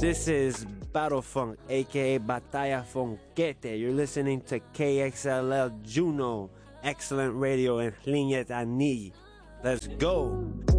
This is Battle Funk, aka Batalla Funkete. You're listening to KXLL Juno, excellent radio in Linyet Ani. Let's go.